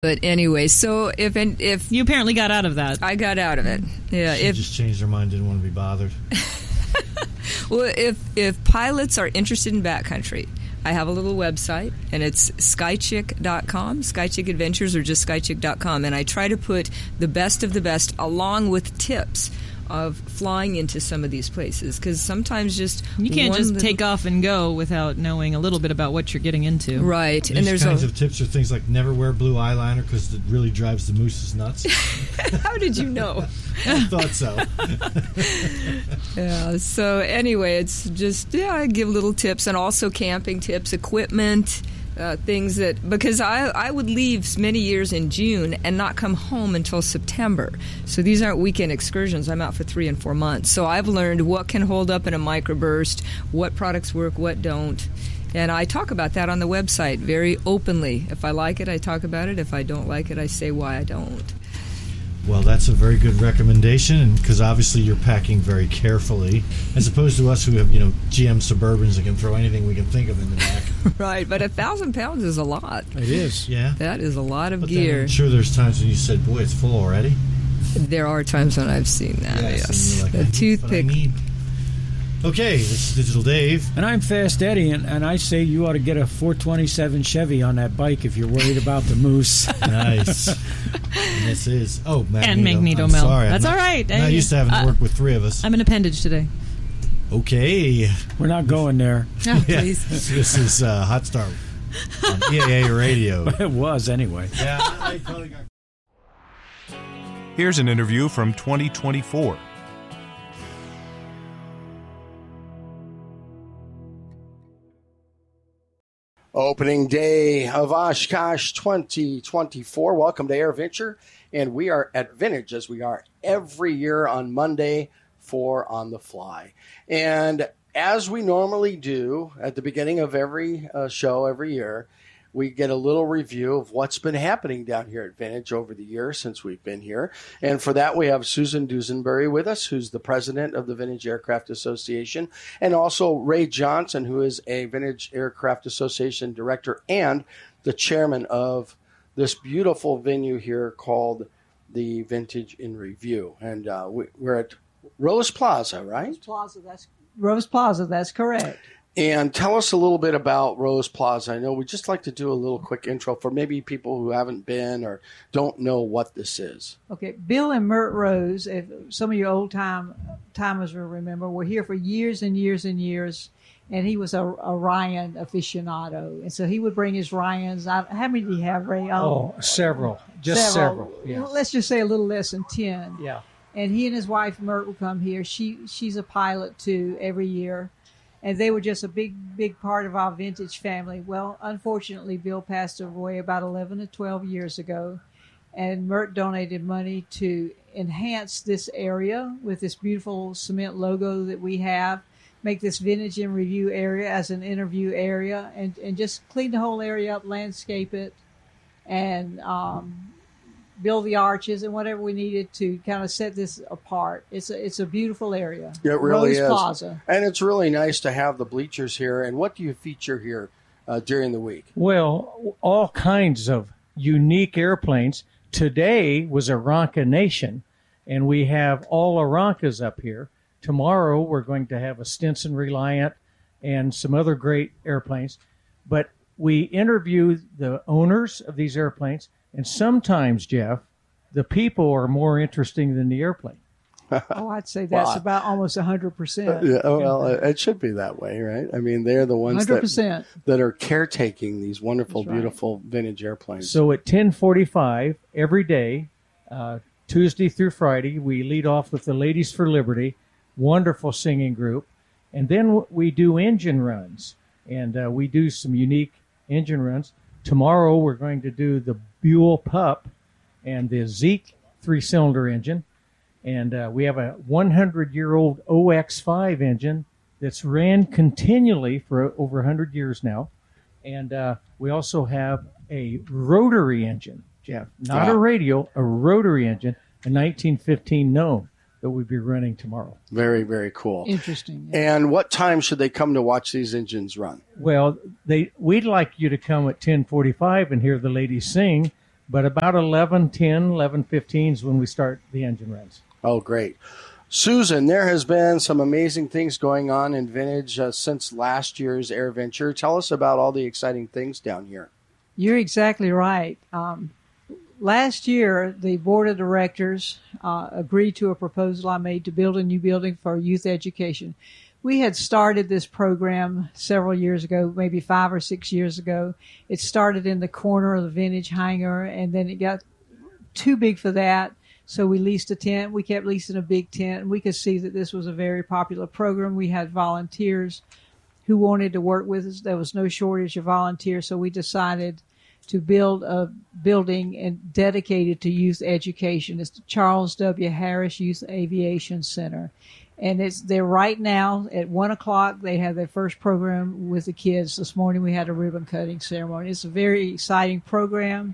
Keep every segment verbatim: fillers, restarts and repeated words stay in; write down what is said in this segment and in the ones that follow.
But anyway, so if if you apparently got out of that, I got out of it. Yeah, she if just changed her mind, didn't want to be bothered. Well, if if pilots are interested in backcountry, I have a little website, and it's skychick dot com, Skychick Adventures, or just skychick dot com, and I try to put the best of the best along with tips of flying into some of these places, because sometimes just you can't just little... take off and go without knowing a little bit about what you're getting into. Right. These and there's kinds a... of tips are things like never wear blue eyeliner because it really drives the mooses nuts. How did you know? I thought so. Yeah, so anyway, it's just, yeah, I give little tips, and also camping tips, equipment, uh, things that, because I, I would leave many years in June and not come home until September. So these aren't weekend excursions. I'm out for three and four months. So I've learned what can hold up in a microburst, what products work, what don't. And I talk about that on the website very openly. If I like it, I talk about it. If I don't like it, I say why I don't. Well, that's a very good recommendation, because obviously you're packing very carefully, as opposed to us who have, you know, G M Suburbans that can throw anything we can think of in the back. Right, but a thousand pounds is a lot. It is, yeah. That is a lot of but gear. Then I'm sure there's times when you said, boy, it's full already. There are times when I've seen that, yes. yes. Like, the toothpick. Okay, this is Digital Dave. And I'm Fast Eddie, and, and I say you ought to get a four twenty-seven Chevy on that bike if you're worried about the moose. Nice. And this is, oh, Magneto. And Magneto I'm Mel. sorry. That's I'm not, all right. I'm not used to having to uh, work with three of us. I'm an appendage today. Okay. We're not going there. Oh, please. Yeah, this is uh, Hot Start on E A A Radio. It was, anyway. Yeah, I totally got... Here's an interview from twenty twenty-four. Opening day of Oshkosh twenty twenty-four. Welcome to AirVenture, and we are at Vintage, as we are every year on Monday for On the Fly. And as we normally do at the beginning of every uh, show every year, we get a little review of what's been happening down here at Vintage over the years since we've been here. And for that, we have Susan Dusenberry with us, who's the president of the Vintage Aircraft Association, and also Ray Johnson, who is a Vintage Aircraft Association director and the chairman of this beautiful venue here called the Vintage in Review. And uh, we, we're at Rose Plaza, right? Rose Plaza, that's Rose Plaza, that's correct. And tell us a little bit about Rose Plaza. I know we'd just like to do a little quick intro for maybe people who haven't been or don't know what this is. Okay, Bill and Mert Rose, if some of your old time timers will remember, were here for years and years and years, and he was a, a Ryan aficionado. And so he would bring his Ryans. I, how many do you have, Ray? Oh, several. Just several. several yeah. Let's just say a little less than ten. Yeah. And he and his wife, Mert, would come here. She She's a pilot, too, every year. And they were just a big, big part of our Vintage family. Well, unfortunately, Bill passed away about eleven to twelve years ago. And Mert donated money to enhance this area with this beautiful cement logo that we have, make this Vintage in Review area as an interview area, and, and just clean the whole area up, landscape it, and um, build the arches and whatever we needed to kind of set this apart. It's a, it's a beautiful area. It really Rose is. Plaza. And it's really nice to have the bleachers here. And what do you feature here uh, during the week? Well, all kinds of unique airplanes. Today was Aranca Nation, and we have all Arancas up here. Tomorrow we're going to have a Stinson Reliant and some other great airplanes. But we interview the owners of these airplanes. And sometimes, Jeff, the people are more interesting than the airplane. Oh, I'd say that's well, about almost one hundred percent. Yeah, well, it should be that way, right? I mean, they're the ones that, that are caretaking these wonderful, right. beautiful vintage airplanes. So at ten forty-five every day, uh, Tuesday through Friday, we lead off with the Ladies for Liberty, wonderful singing group. And then we do engine runs, and uh, we do some unique engine runs. Tomorrow we're going to do the Buell Pup and the Zeke three-cylinder engine. And uh, we have a hundred-year-old O X five engine that's ran continually for over one hundred years now. And uh, we also have a rotary engine, Jeff. Not wow. a radial, a rotary engine, a nineteen fifteen Gnome that we'll be running tomorrow. Very, very cool. Interesting. Yeah. And what time should they come to watch these engines run? Well, they we'd like you to come at ten forty-five and hear the ladies sing, But about eleven ten, eleven fifteen is when we start the engine runs. Oh, great. Susan, there has been some amazing things going on in Vintage uh, since last year's AirVenture. Tell us about all the exciting things down here. You're exactly right. Um, last year, the board of directors uh, agreed to a proposal I made to build a new building for youth education. We had started this program several years ago, maybe five or six years ago. It started in the corner of the Vintage hangar, and then it got too big for that. So we leased a tent. We kept leasing a big tent, and we could see that this was a very popular program. We had volunteers who wanted to work with us. There was no shortage of volunteers, so we decided to build a building and dedicated to youth education. It's the Charles W. Harris Youth Aviation Center. And it's there right now at one o'clock. They have their first program with the kids. This morning we had a ribbon cutting ceremony. It's a very exciting program.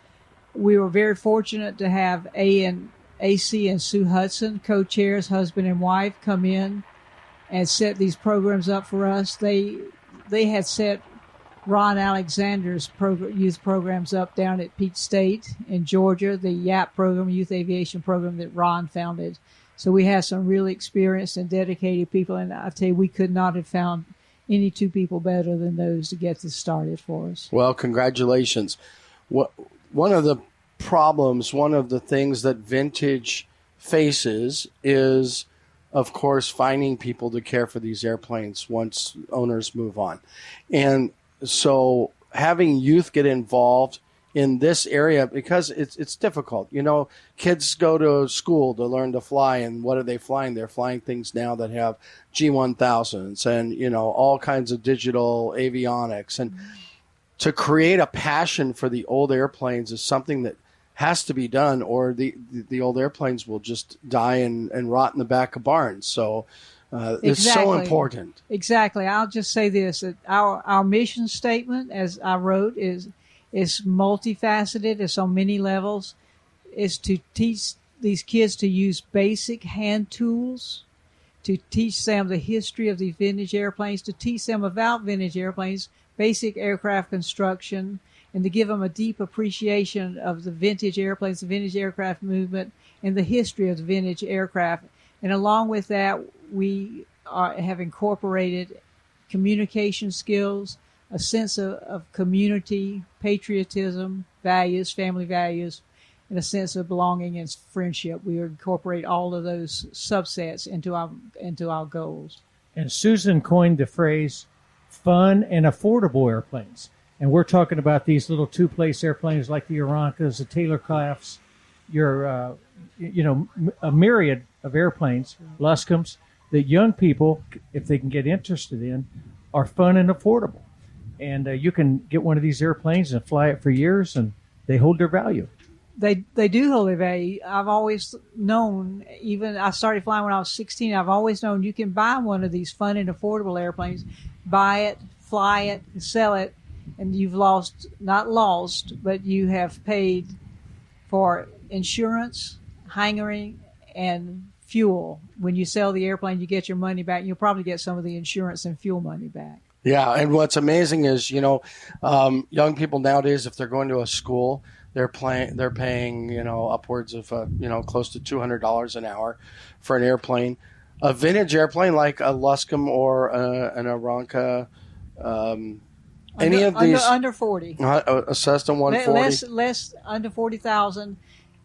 We were very fortunate to have A and A C and Sue Hudson, co-chairs, husband and wife, come in and set these programs up for us. They they had set Ron Alexander's progr- youth programs up down at Peach State in Georgia, the Y A P program, Youth Aviation program that Ron founded. So we have some really experienced and dedicated people, and I tell you, we could not have found any two people better than those to get this started for us. Well, congratulations. What one of the problems, one of the things that Vintage faces is, of course, finding people to care for these airplanes once owners move on. And so having youth get involved in this area, because it's it's difficult. You know, kids go to school to learn to fly, and what are they flying? They're flying things now that have G one thousands and, you know, all kinds of digital avionics. And mm-hmm. to create a passion for the old airplanes is something that has to be done, or the, the, the old airplanes will just die and, and rot in the back of barns. So uh, it's exactly. so important. Exactly. I'll just say this, that our, our mission statement, as I wrote, is is multifaceted. It's on many levels. It's to teach these kids to use basic hand tools, to teach them the history of the vintage airplanes, to teach them about vintage airplanes, basic aircraft construction, and to give them a deep appreciation of the vintage airplanes, the vintage aircraft movement, and the history of the vintage aircraft. And along with that, we are, have incorporated communication skills, a sense of, of community, patriotism, values, family values, and a sense of belonging and friendship. We incorporate all of those subsets into our into our goals. And Susan coined the phrase fun and affordable airplanes. And we're talking about these little two-place airplanes like the Aroncas, the Taylor Crafts, your, uh, you know, a myriad of airplanes, Luscoms, that young people, if they can get interested in, are fun and affordable. And uh, you can get one of these airplanes and fly it for years, and they hold their value. They they do hold their value. I've always known, even I started flying when I was sixteen, I've always known you can buy one of these fun and affordable airplanes, buy it, fly it, sell it, and you've lost, not lost, but you have paid for insurance, hangaring, and fuel. When you sell the airplane, you get your money back. You'll probably get some of the insurance and fuel money back. Yeah, and what's amazing is, you know, um, young people nowadays, if they're going to a school, they're playing, they're paying, you know, upwards of, uh, you know, close to two hundred dollars an hour for an airplane. A vintage airplane like a Luscombe or a, an Aronca, um, any under, of these under, under forty, uh, a Cessna one forty, less less under forty thousand,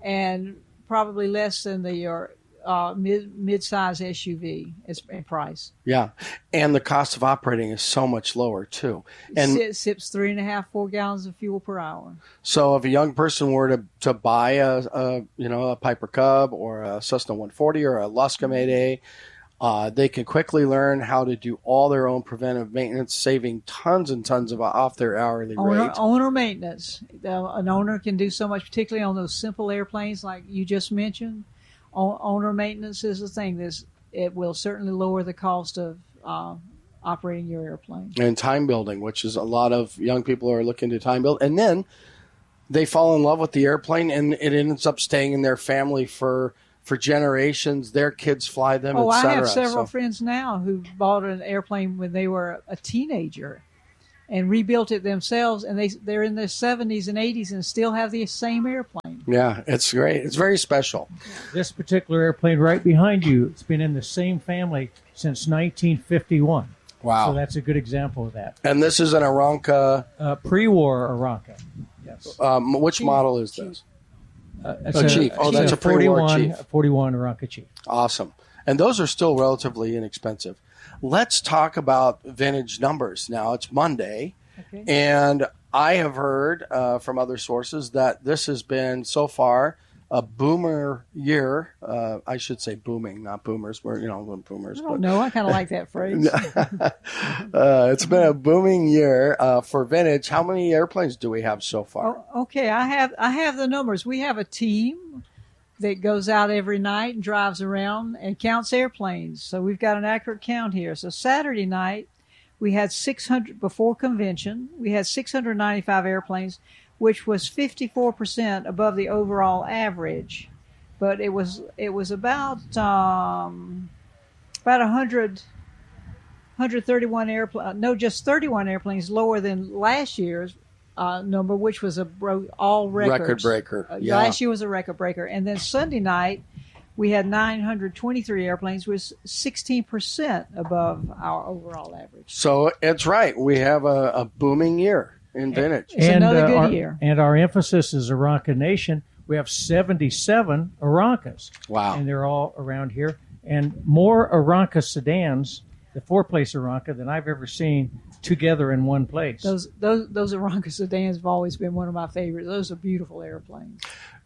and probably less than the your uh, mid mid-size S U V is in price. Yeah, and the cost of operating is so much lower too. And it sips three and a half, four gallons of fuel per hour. So if a young person were to, to buy a, a you know a Piper Cub or a Cessna one forty or a Luscombe eight A, uh, they can quickly learn how to do all their own preventive maintenance, saving tons and tons of off their hourly owner, rate. Owner maintenance. Uh, an owner can do so much, particularly on those simple airplanes like you just mentioned. O- owner maintenance is the thing. This it will certainly lower the cost of uh, operating your airplane. And time building, which is a lot of young people are looking to time build. And then they fall in love with the airplane, and it ends up staying in their family for for generations. Their kids fly them, oh, et cetera. I have several so. friends now who bought an airplane when they were a teenager. and rebuilt it themselves, and they they're in their seventies and eighties and still have the same airplane. Yeah, it's great. It's very special. This particular airplane right behind you, it's been in the same family since nineteen fifty-one. Wow. So that's a good example of that. And this is an Aranca. Uh, pre-war Aranca. Yes. Um, which Chief. model is this? Uh, it's A Chief. Oh, that's a pre-war forty-one, Chief. forty-one Aranca Chief. Awesome. And those are still relatively inexpensive. Let's talk about vintage numbers. Now, it's Monday, Okay. and I have heard uh, from other sources that this has been, so far, a boomer year. Uh, I should say booming, not boomers. We're, you know, we're boomers. I don't know. I kind of like that phrase. uh, it's been a booming year uh, for vintage. How many airplanes do we have so far? Oh, okay, I have I have the numbers. We have a team that goes out every night and drives around and counts airplanes. So we've got an accurate count here. So Saturday night, we had six hundred before convention. We had six hundred ninety-five airplanes, which was fifty-four percent above the overall average. But it was it was about um, about one hundred, one hundred thirty-one airplanes. No, just thirty-one airplanes lower than last year's uh, number, which was a bro- all records. Record breaker. Uh, Yeah. Last year was a record breaker. And then Sunday night, we had nine hundred twenty-three airplanes, which was sixteen percent above our overall average. So it's right. We have a, a booming year in vintage. It's another good our, year. And our emphasis is Aranca Nation. We have seventy-seven Arancas. Wow. And they're all around here. And more Aranca sedans, the four-place Aranca, than I've ever seen together in one place. Those those those Aranca sedans have always been one of my favorites. Those are beautiful airplanes.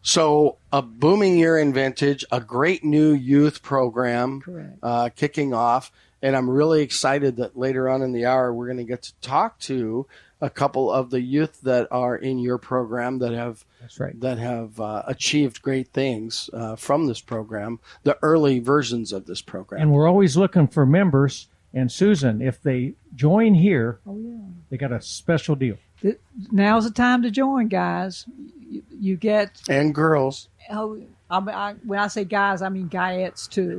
So a booming year in vintage, a great new youth program Correct. uh, kicking off. And I'm really excited that later on in the hour, we're going to get to talk to a couple of the youth that are in your program that have That's right. that have uh, achieved great things uh, from this program, the early versions of this program. And we're always looking for members. And Susan, if they join here, Oh yeah. they got a special deal. Th- Now's the time to join, guys. You, you get And girls. oh, I, mean, I, when I say guys, I mean guyettes too.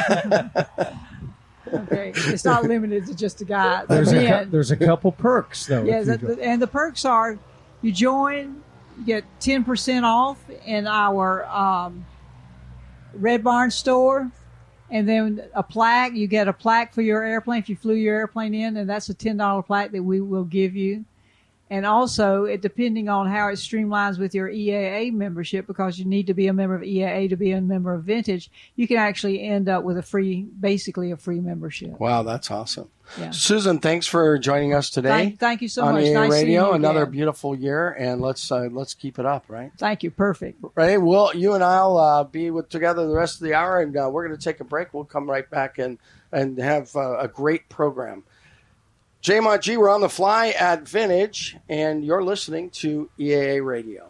Okay, it's not limited to just a guy. There's a, cou- Men. there's a couple perks, though. Yeah, if you the, go. the, and the perks are you join, you get ten percent off in our um, Red Barn store, and then a plaque. You get a plaque for your airplane if you flew your airplane in, and that's a ten dollar plaque that we will give you. And also, it depending on how it streamlines with your E A A membership, because you need to be a member of E A A to be a member of Vintage, you can actually end up with a free, basically a free membership. Wow, that's awesome. Yeah. Susan, thanks for joining us today. Thank, thank you so on much. A A Nice seeing Radio. you Another again. beautiful year, and let's uh, let's keep it up, right? Thank you. Perfect. Right. Well, you and I'll uh, be with together the rest of the hour, and uh, we're going to take a break. We'll come right back and and have uh, a great program. J M O G, we're on the fly at Vintage, and you're listening to E A A Radio.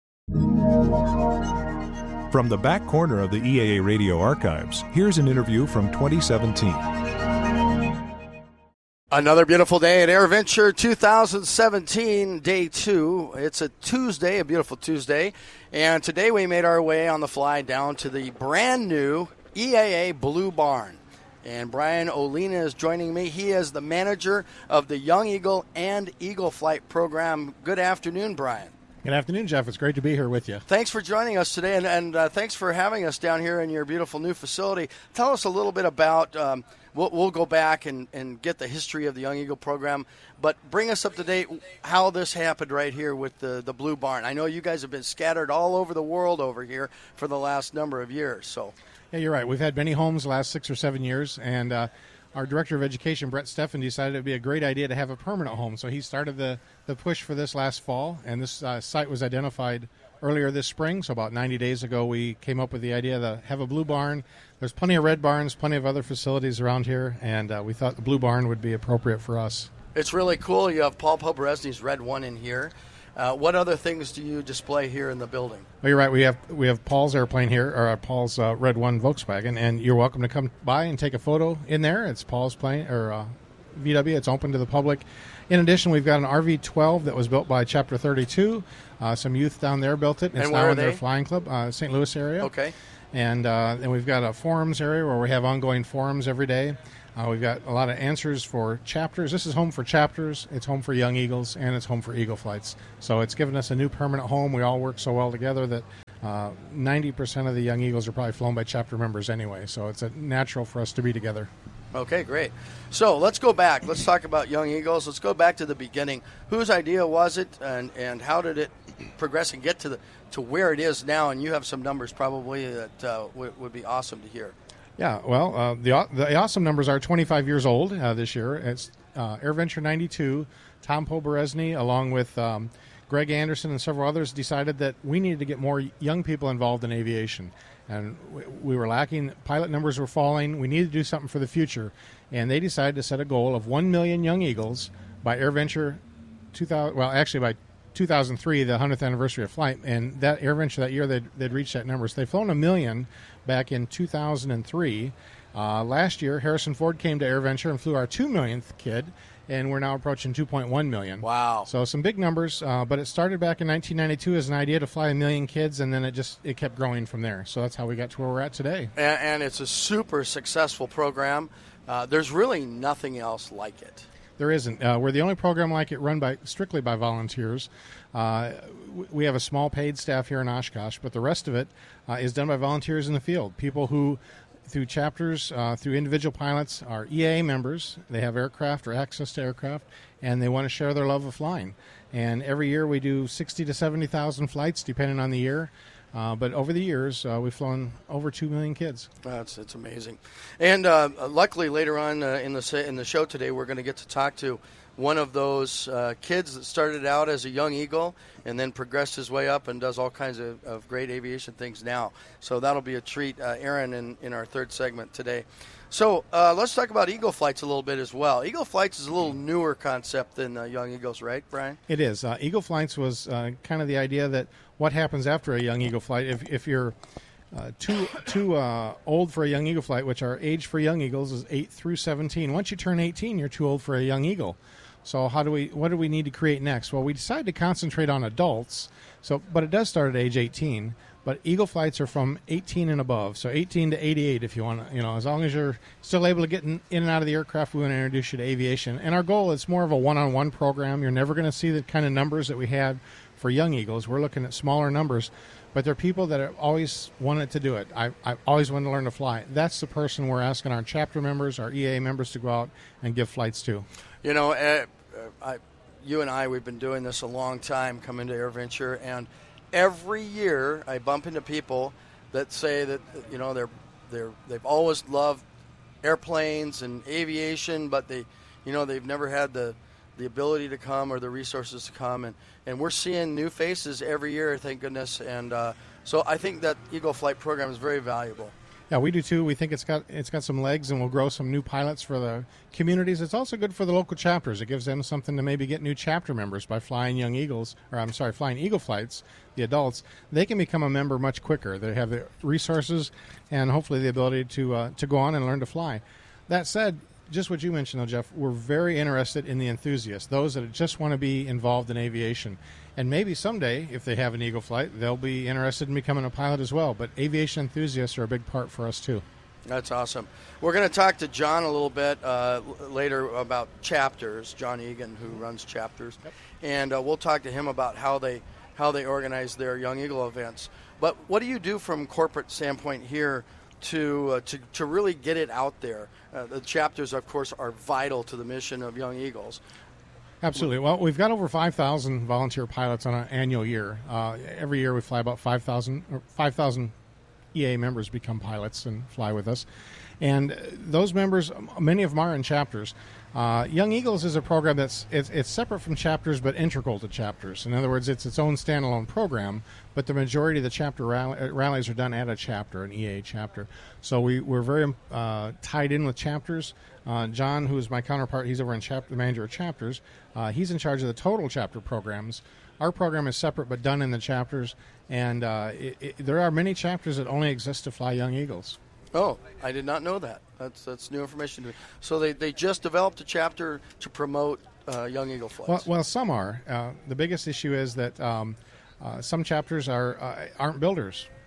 From the back corner of the E A A Radio archives, here's an interview from twenty seventeen. Another beautiful day at AirVenture two thousand seventeen, day two. It's a Tuesday, a beautiful Tuesday, and today we made our way on the fly down to the brand new E A A Blue Barn. And Brian Olina is joining me. He is the manager of the Young Eagle and Eagle Flight program. Good afternoon, Brian. Good afternoon, Jeff. It's great to be here with you. Thanks for joining us today, and, and uh, thanks for having us down here in your beautiful new facility. Tell us a little bit about, um, we'll, we'll go back and, and get the history of the Young Eagle program, but bring us up to date how this happened right here with the, the Blue Barn. I know you guys have been scattered all over the world over here for the last number of years. So, Yeah, you're right. We've had many homes the last six or seven years, and uh, our Director of Education, Brett Steffen, decided it would be a great idea to have a permanent home. So he started the, the push for this last fall, and this uh, site was identified earlier this spring. So about ninety days ago, we came up with the idea to have a Blue Barn. There's plenty of Red Barns, plenty of other facilities around here, and uh, we thought the Blue Barn would be appropriate for us. it's really cool. You have Paul Pobresny's Red One in here. Uh, what other things do you display here in the building? Well, you're right. We have we have Paul's airplane here, or uh, Paul's uh, Red One Volkswagen, and you're welcome to come by and take a photo in there. It's Paul's plane or uh, V W. It's open to the public. In addition, we've got an R V twelve that was built by Chapter thirty-two. Uh, some youth down there built it. And it's And where now are in their they? flying club, uh, Saint Louis area. Okay. And uh, then we've got a forums area where we have ongoing forums every day. Uh, we've got a lot of answers for chapters. This is home for chapters, it's home for Young Eagles, and it's home for Eagle Flights. So it's given us a new permanent home. We all work so well together that uh, ninety percent of the Young Eagles are probably flown by chapter members anyway. So it's a natural for us to be together. Okay, great. So let's go back. Let's talk about Young Eagles. Let's go back to the beginning. Whose idea was it, and, and how did it progress and get to the to where it is now? And you have some numbers probably that uh, w- would be awesome to hear. Yeah, well, uh, the the awesome numbers are twenty-five years old uh, this year. It's uh, AirVenture ninety-two, Tom Poberesny, along with um, Greg Anderson and several others, decided that we needed to get more young people involved in aviation. And we, we were lacking, pilot numbers were falling, we needed to do something for the future. And they decided to set a goal of one million Young Eagles by AirVenture two thousand, well, actually by two thousand three, the hundredth anniversary of flight. And that AirVenture that year, they'd, they'd reached that number. So they've flown a million back in two thousand three. Uh, last year, Harrison Ford came to AirVenture and flew our two millionth kid, and we're now approaching two point one million. Wow. So some big numbers, uh, but it started back in nineteen ninety-two as an idea to fly a million kids, and then it just it kept growing from there. So that's how we got to where we're at today. And, and it's a super successful program. Uh, there's really nothing else like it. There isn't. Uh, we're the only program like it run by strictly by volunteers. Uh, we have a small paid staff here in Oshkosh, but the rest of it uh, is done by volunteers in the field. People who, through chapters, uh, through individual pilots, are E A A members. They have aircraft or access to aircraft, and they want to share their love of flying. And every year we do sixty to seventy thousand flights, depending on the year. Uh, but over the years, uh, we've flown over two million kids. That's it's amazing. And uh, luckily, later on uh, in the in the show today, we're going to get to talk to one of those uh, kids that started out as a young eagle and then progressed his way up and does all kinds of, of great aviation things now. So that'll be a treat, uh, Aaron, in, in our third segment today. So uh, let's talk about Eagle Flights a little bit as well. Eagle Flights is a little newer concept than uh, Young Eagles, right, Brian? It is. Uh, Eagle Flights was uh, kind of the idea that what happens after a Young Eagle flight, if, if you're uh, too too uh, old for a Young Eagle flight, which our age for Young Eagles is eight through seventeen. Once you turn eighteen, you're too old for a Young Eagle. So how do we? What do we need to create next? Well, we decided to concentrate on adults. So, but it does start at age eighteen. But Eagle Flights are from eighteen and above, so eighteen to eighty-eight if you want to, you know, as long as you're still able to get in, in and out of the aircraft, we want to introduce you to aviation. And our goal is more of a one-on-one program. You're never going to see the kind of numbers that we had for Young Eagles. We're looking at smaller numbers, but they're people that have always wanted to do it. I, I've always wanted to learn to fly. That's the person we're asking our chapter members, our E A A members to go out and give flights to. You know, uh, I, you and I, we've been doing this a long time, coming to AirVenture, and every year I bump into people that say that, you know, they're they're they've always loved airplanes and aviation, but they, you know, they've never had the the ability to come or the resources to come, and, and we're seeing new faces every year, thank goodness. And uh, so I think that Eagle Flight program is very valuable. Yeah, we do too. We think it's got it's got some legs, and we'll grow some new pilots for the communities. It's also good for the local chapters. It gives them something to maybe get new chapter members by flying Young Eagles, or I'm sorry, flying Eagle Flights. The adults, they can become a member much quicker. They have the resources and hopefully the ability to uh, to go on and learn to fly. That said, just what you mentioned, though, Jeff, we're very interested in the enthusiasts, those that just want to be involved in aviation. And maybe someday, if they have an Eagle flight, they'll be interested in becoming a pilot as well. But aviation enthusiasts are a big part for us, too. That's awesome. We're going to talk to John a little bit uh, later about chapters, John Egan, who runs chapters. Yep. And uh, we'll talk to him about how they how they organize their Young Eagle events. But what do you do from corporate standpoint here to uh, to, to really get it out there? Uh, the chapters, of course, are vital to the mission of Young Eagles. Absolutely. Well, we've got over five thousand volunteer pilots on an annual year. Uh, every year we fly about five thousand or five thousand E A members become pilots and fly with us. And those members, many of them are in chapters. Uh, Young Eagles is a program that's it's, it's separate from chapters but integral to chapters. In other words, it's its own standalone program, but the majority of the chapter rally, rallies are done at a chapter, an E A A chapter. So we, we're very uh, tied in with chapters. Uh, John, who is my counterpart, he's over in chapter, the manager of chapters. Uh, he's in charge of the total chapter programs. Our program is separate but done in the chapters, and uh, it, it, there are many chapters that only exist to fly Young Eagles. Oh, I did not know that. That's that's new information to me. So they, they just developed a chapter to promote uh, Young Eagle flights. Well, well some are. Uh, the biggest issue is that um, uh, some chapters are uh, aren't builders.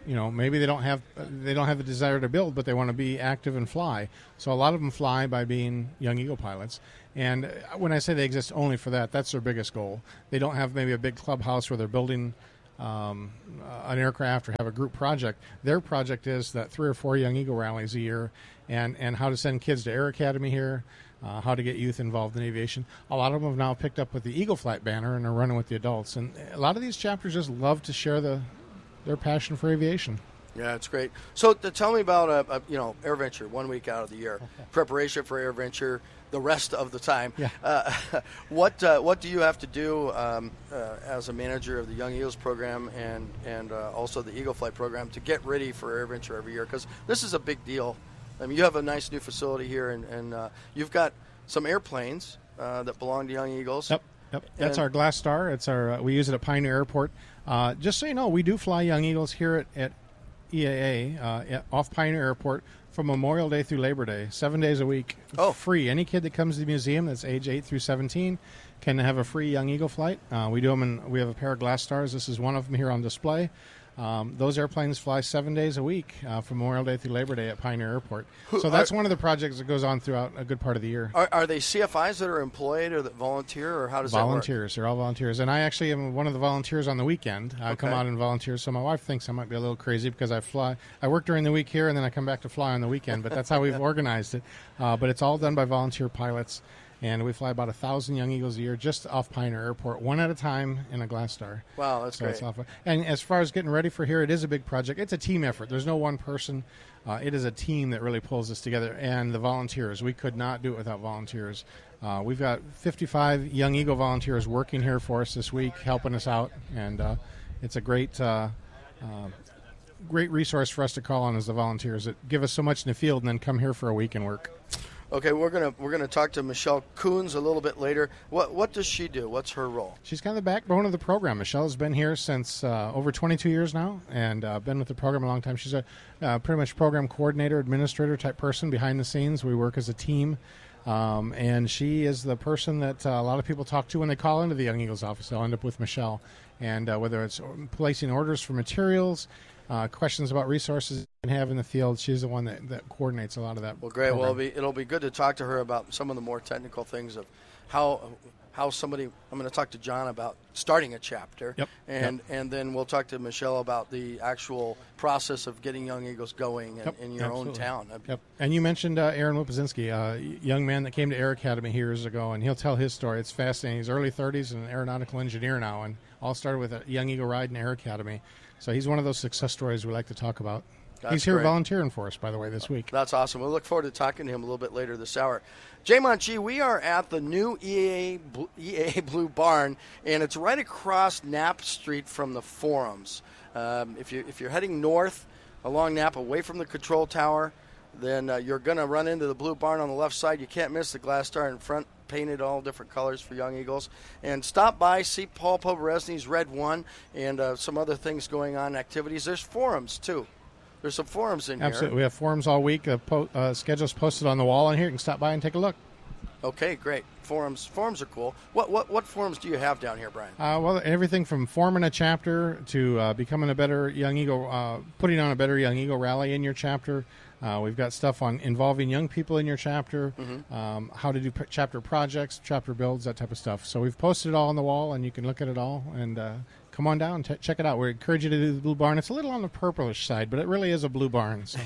you know, maybe they don't have they don't have the desire to build, but they want to be active and fly. So a lot of them fly by being Young Eagle pilots. And when I say they exist only for that, that's their biggest goal. They don't have maybe a big clubhouse where they're building um, an aircraft or have a group project. Their project is that three or four Young Eagle rallies a year, and, and how to send kids to Air Academy here, uh, how to get youth involved in aviation. A lot of them have now picked up with the Eagle Flight banner and are running with the adults. And a lot of these chapters just love to share the their passion for aviation. Yeah, it's great. So to tell me about, uh, uh, you know, AirVenture, one week out of the year, preparation for AirVenture, the rest of the time. Yeah. Uh, what uh, what do you have to do um, uh, as a manager of the Young Eagles program and, and uh, also the Eagle Flight program to get ready for AirVenture every year? Because this is a big deal. I mean, you have a nice new facility here, and, and uh, you've got some airplanes uh, that belong to Young Eagles. Yep. Yep. That's And- our Glass Star. It's our uh, we use it at Pioneer Airport. Uh, just so you know, we do fly Young Eagles here at, at E A A uh, at, off Pioneer Airport from Memorial Day through Labor Day, seven days a week. Oh. Free. Any kid that comes to the museum that's age eight through seventeen can have a free Young Eagle flight. Uh, we do them, in, we have a pair of Glass Stars. This is one of them here on display. Um, those airplanes fly seven days a week uh, from Memorial Day through Labor Day at Pioneer Airport. Who So that's are- one of the projects that goes on throughout a good part of the year. Are, are they C F Is that are employed or that volunteer, or how does Volunteers. They're all volunteers. And I actually am one of the volunteers on the weekend. I come Okay. out and volunteer. So my wife thinks I might be a little crazy because I fly. I work during the week here, and then I come back to fly on the weekend. But that's how we've organized it. Uh, but it's all done by volunteer pilots. And we fly about a thousand Young Eagles a year just off Pioneer Airport, one at a time in a Glass Star. Wow, that's so great. It's awful. And as far as getting ready for here, it is a big project. It's a team effort. There's no one person. Uh, it is a team that really pulls this together. And the volunteers, we could not do it without volunteers. Uh, we've got fifty-five Young Eagle volunteers working here for us this week, helping us out. And uh, it's a great uh, uh, great resource for us to call on as the volunteers that give us so much in the field and then come here for a week and work. Okay, we're gonna we're gonna talk to Michelle Coons a little bit later. What what does she do? What's her role? She's kind of the backbone of the program. Michelle has been here since uh, over twenty-two years now, and uh, been with the program a long time. She's a uh, pretty much program coordinator, administrator type person behind the scenes. We work as a team, um, and she is the person that uh, a lot of people talk to when they call into the Young Eagles office. They'll end up with Michelle, and uh, whether it's placing orders for materials, uh, questions about resources you can have in the field, she's the one that, that coordinates a lot of that. Well, great. program. Well, it'll be, it'll be good to talk to her about some of the more technical things of how how somebody. I'm going to talk to John about starting a chapter, Yep. and and then we'll talk to Michelle about the actual process of getting Young Eagles going in, Yep, in your own absolutely. town. Yep. And you mentioned uh, Aaron Wupazinski, a young man that came to Air Academy years ago, and he'll tell his story. It's fascinating. He's early thirties and an aeronautical engineer now, and all started with a Young Eagle ride in Air Academy. So he's one of those success stories we like to talk about. That's he's here great. volunteering for us, by the way, this week. That's awesome. We look forward to talking to him a little bit later this hour. J-Mon G, we are at the new E A A, Bl- E A A Blue Barn, and it's right across Knapp Street from the Forums. Um, if, you, if you're heading north along Knapp, away from the control tower, then uh, you're going to run into the Blue Barn on the left side. You can't miss the Glass Star in front, painted all different colors for Young Eagles. And stop by, see Paul Poberezny's Red One, and uh, some other things going on, activities. There's forums, too. There's some forums in Absolutely. here. We have forums all week. Uh, po- uh, schedules posted on the wall in here. You can stop by and take a look. Okay, great. Forums forums are cool. What what what forums do you have down here, Brian? Uh, well, everything from forming a chapter to uh, becoming a better Young Eagle, uh, putting on a better Young Eagle rally in your chapter. Uh, we've got stuff on involving young people in your chapter, Mm-hmm. um, how to do p- chapter projects, chapter builds, that type of stuff. So we've posted it all on the wall, and you can look at it all. And uh, come on down and t- check it out. We encourage you to do the Blue Barn. It's a little on the purplish side, but it really is a blue barn. So.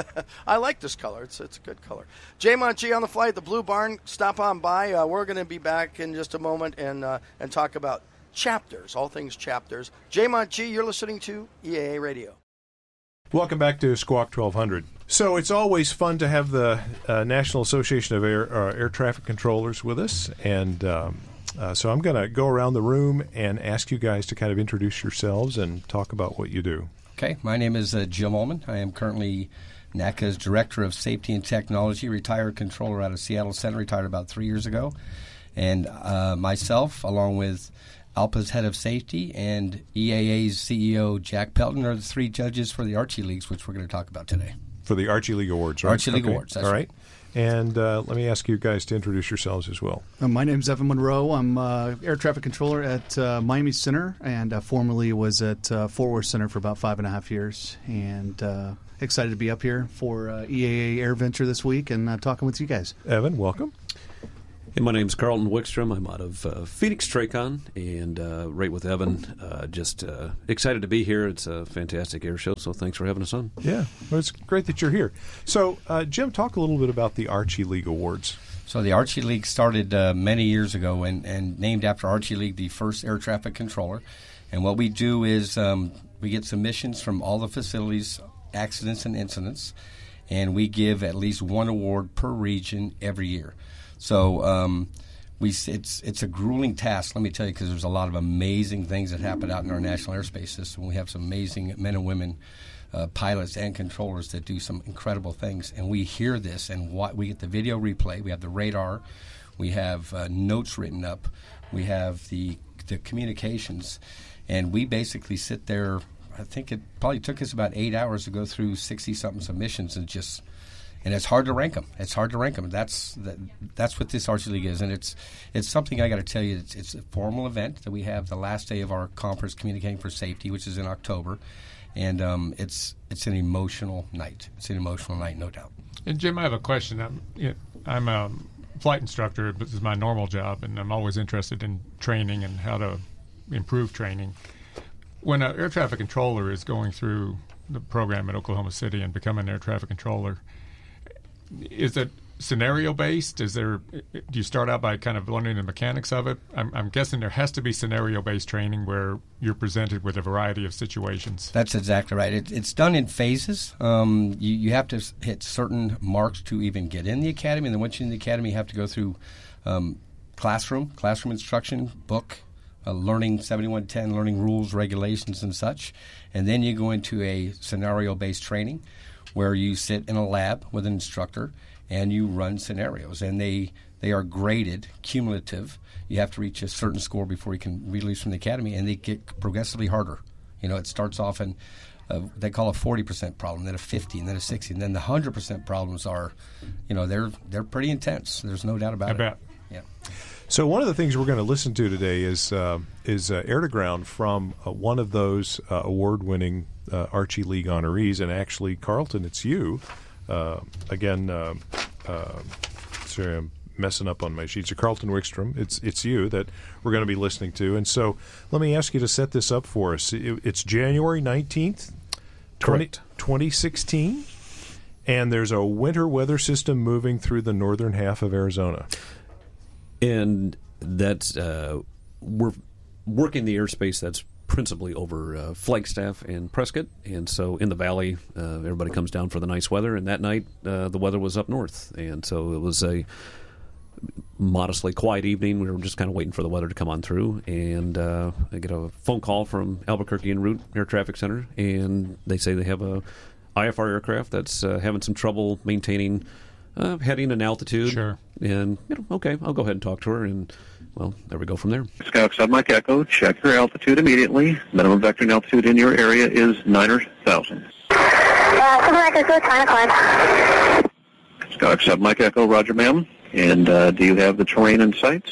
I like this color. It's it's a good color. J-Mon G on the flight, the Blue Barn. Stop on by. Uh, we're going to be back in just a moment and uh, and talk about chapters, all things chapters. J-Mon G, you're listening to E A A Radio. Welcome back to Squawk twelve hundred. So it's always fun to have the uh, National Association of Air, uh, Air Traffic Controllers with us, and um, uh, so I'm going to go around the room and ask you guys to kind of introduce yourselves and talk about what you do. Okay, my name is uh, Jim Ullman. I am currently NACA's Director of Safety and Technology, retired controller out of Seattle Center, retired about three years ago. And uh, myself, along with ALPA's Head of Safety and E A A's C E O Jack Pelton, are the three judges for the Archie Leagues, which we're going to talk about today. For the Archie League Awards, right? Archie League Okay. Awards, that's All right. And uh, let me ask you guys to introduce yourselves as well. Uh, my name's Evan Monroe. I'm uh, air traffic controller at uh, Miami Center, and uh, formerly was at uh, Fort Worth Center for about five and a half years. And uh, excited to be up here for uh, E A A AirVenture this week and uh, talking with you guys. Evan, welcome. Hey, my name's Carlton Wickstrom. I'm out of uh, Phoenix Tracon, and uh, right with Evan. Uh, just uh, excited to be here. It's a fantastic air show, so thanks for having us on. Yeah, well, it's great that you're here. So, uh, Jim, talk a little bit about the Archie League Awards. So the Archie League started uh, many years ago and, and named after Archie League, the first air traffic controller. And what we do is um, we get submissions from all the facilities, accidents and incidents, and we give at least one award per region every year. So um, we it's it's a grueling task, let me tell you, because there's a lot of amazing things that happen out in our national airspace system. We have some amazing men and women, uh, pilots and controllers that do some incredible things. And we hear this, and what, we get the video replay. We have the radar. We have uh, notes written up. We have the the communications. And we basically sit there. I think it probably took us about eight hours to go through sixty-something submissions and just – and it's hard to rank them. It's hard to rank them. That's that, that's what this Archie League is, and it's it's something I got to tell you. It's, it's a formal event that we have the last day of our conference, Communicating for Safety, which is in October, and um, it's it's an emotional night. It's an emotional night, no doubt. And Jim, I have a question. I'm you know, I'm a flight instructor. This is my normal job, and I'm always interested in training and how to improve training. When an air traffic controller is going through the program at Oklahoma City and becoming an air traffic controller, is it scenario based? Is there? Do you start out by kind of learning the mechanics of it? I'm, I'm guessing there has to be scenario based training where you're presented with a variety of situations. That's exactly right. It, it's done in phases. Um, you, you have to hit certain marks to even get in the academy, and then once you're in the academy, you have to go through um, classroom, classroom instruction, book, uh, learning seventy-one ten, learning rules, regulations, and such, and then you go into a scenario based training, where you sit in a lab with an instructor and you run scenarios. And they, they are graded, cumulative. You have to reach a certain score before you can release from the academy, and they get progressively harder. You know, it starts off in, uh, they call a forty percent problem, then a fifty, and then a sixty, and then the one hundred percent problems are, you know, they're they're pretty intense. There's no doubt about I it. bet. Yeah. So one of the things we're going to listen to today is uh, is uh, air to ground from uh, one of those uh, award-winning uh, Archie League honorees, and actually, Carlton, it's you. Uh, again, uh, uh, sorry, I'm messing up on my sheets. So Carlton Wickstrom, it's it's you that we're going to be listening to, and so let me ask you to set this up for us. It, it's January nineteenth, twenty sixteen, and there's a winter weather system moving through the northern half of Arizona. And that's uh, we're working the airspace that's principally over uh, Flagstaff and Prescott, and so in the valley, uh, everybody comes down for the nice weather. And that night, uh, the weather was up north, and so it was a modestly quiet evening. We were just kind of waiting for the weather to come on through, and uh, I get a phone call from Albuquerque en route Air Traffic Center, and they say they have a I F R aircraft that's uh, having some trouble maintaining Uh, heading and altitude. Sure. And, you know, okay, I'll go ahead and talk to her, and, well, there we go from there. Skyhawk Mike Echo, check your altitude immediately. Minimum vectoring altitude in your area is nine thousand. Uh, Mike Echo, trying to climb. Skyhawk Mike Echo, roger, ma'am. And uh, do you have the terrain in sights?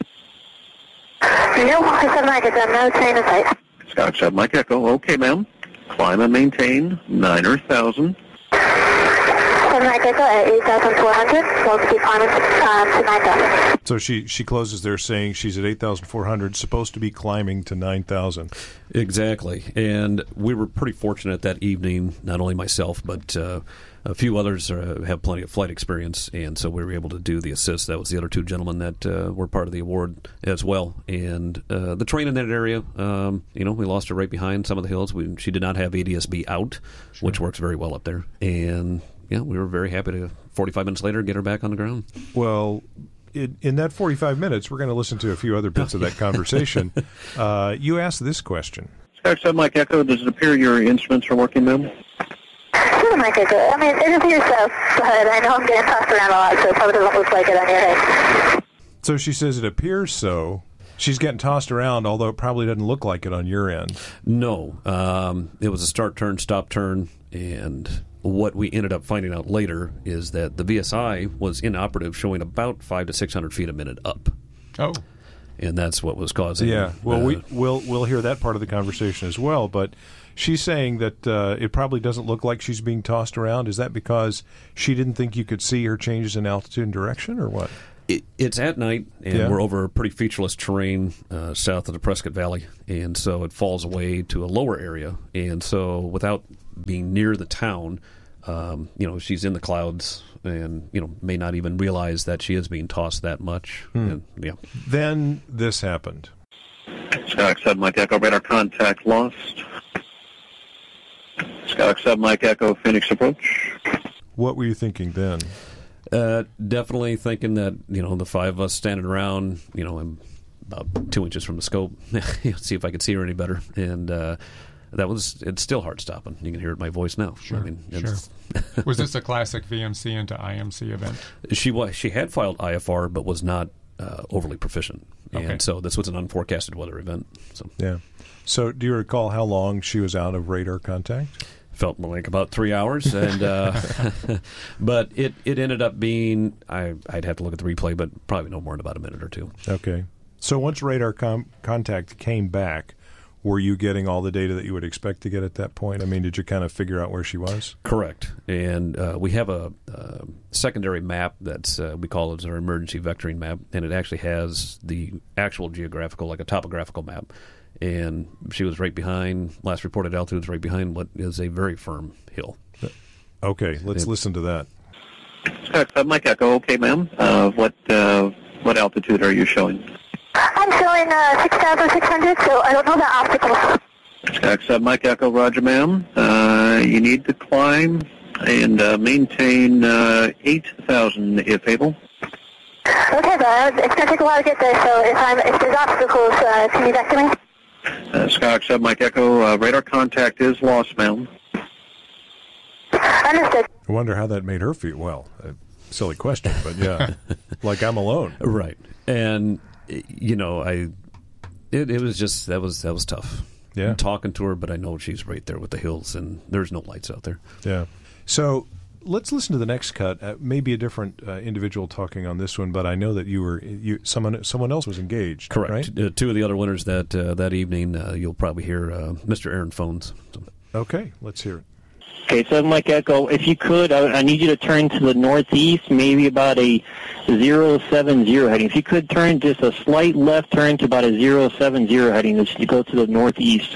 No, Mike Echo, no terrain in sights. Skyhawk Mike Echo, okay, ma'am. Climb and maintain nine thousand. Mike Echo at eight thousand four hundred. We'll keep climbing um, to nine thousand. So she, she closes there saying she's at eight thousand four hundred, supposed to be climbing to nine thousand. Exactly. And we were pretty fortunate that evening, not only myself, but uh, a few others uh, have plenty of flight experience, and so we were able to do the assist. That was the other two gentlemen that uh, were part of the award as well. And uh, the terrain in that area, um, you know, we lost her right behind some of the hills. We, she did not have A D S B out, sure, which works very well up there. And yeah, we were very happy to, forty-five minutes later, get her back on the ground. Well, in, in that forty-five minutes, we're going to listen to a few other bits of that conversation. Uh, you asked this question. Skyhawk Mike Echo, does it appear your instruments are working, ma'am? Sure, Mike Echo. I mean, it appears so, but I know I'm getting tossed around a lot, so it probably doesn't look like it on your head. So she says it appears so. She's getting tossed around, although it probably doesn't look like it on your end. No. Um, it was a start, turn, stop, turn, And what we ended up finding out later is that the V S I was inoperative, showing about five to six hundred feet a minute up. Oh. And that's what was causing. Yeah, well, uh, we, we'll we'll hear that part of the conversation as well. But she's saying that uh, it probably doesn't look like she's being tossed around. Is that because she didn't think you could see her changes in altitude and direction, or what? It, it's at night, and Yeah. we're over pretty featureless terrain uh, south of the Prescott Valley, and so it falls away to a lower area. And so without being near the town, um, you know, she's in the clouds and, you know, may not even realize that she is being tossed that much. Hmm. And, yeah. Then this happened. Skyhawk seven Mike Echo, radar contact lost. Skyhawk seven Mike Echo, Phoenix approach. What were you thinking then? Uh, definitely thinking that, you know, the five of us standing around, you know, I'm about two inches from the scope, see if I could see her any better. And uh, that was, it's still heart stopping. You can hear it in my voice now. Sure, I mean, sure. Was this a classic V M C into I M C event? She was. She had filed I F R, but was not uh, overly proficient, and Okay. so this was an unforecasted weather event. So Yeah. So do you recall how long she was out of radar contact? felt more like about three hours, and uh, but it, it ended up being I I'd have to look at the replay, but probably no more than about a minute or two. Okay. So once radar com- contact came back, were you getting all the data that you would expect to get at that point? I mean, did you kind of figure out where she was? Correct, and uh, we have a, uh secondary map that's uh, we call it our emergency vectoring map, and it actually has the actual geographical, like a topographical map. And she was right behind, last reported altitude was right behind what is a very firm hill. Okay, let's It- listen to that. Skyhawk seven Mike Echo, okay, ma'am. Uh, what uh, what altitude are you showing? I'm showing uh, six thousand six hundred, so I don't know the obstacles. Skyhawk seven Mike Echo, roger, ma'am. Uh, you need to climb and uh, maintain uh, eight thousand if able. Okay, but it's going to take a while to get there, so if, I'm, if there's obstacles, uh, can you back to me? Uh, Skyhawk seven Mike Echo, uh, radar contact is lost, ma'am. Understood. I wonder how that made her feel. Well, a silly question, but yeah, like I'm alone. Right, and you know, I it, it was just that was that was tough. Yeah. I'm talking to her, but I know she's right there with the hills, and there's no lights out there. Yeah. So let's listen to the next cut. Uh, maybe a different uh, individual talking on this one, but I know that you were you someone someone else was engaged. Correct. Right? Uh, two of the other winners that uh, that evening, uh, you'll probably hear uh, Mister Aaron Phones. So. Okay, let's hear it. Okay, seven Mike Echo, if you could, I, I need you to turn to the northeast, maybe about a zero seven zero heading. If you could turn just a slight left turn to about a zero seven zero heading, just to go to the northeast.